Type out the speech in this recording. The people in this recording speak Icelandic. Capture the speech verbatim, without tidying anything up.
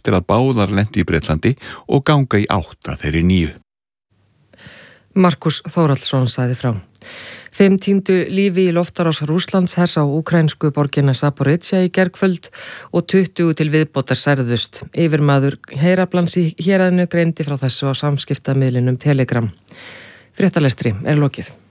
eftir að báðar lentu í Bretlandi og ganga í átta þeirri nýju. Markus Þórhallsson sagði frá. Fimm týndu lífi í loftárás Rússlands hers á úkraínsku borgina Zaporizhzhia í gærkvöld og tuttugu til viðbótar særðust. Yfirmaður Heyraflans í héraðinu greindi frá þessu á samskiptamiðlinum Telegram. Fréttalestri er lokið.